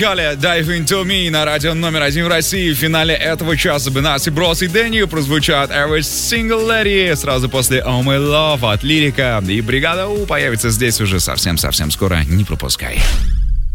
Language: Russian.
Далее Dive Into Me на радио номер 1 в России. В финале этого часа Бенасси, Брос и Дэнни прозвучат Every Single Lady. Сразу после Oh My Love от Лирика. И Бригада У появится здесь уже совсем-совсем скоро. Не пропускай.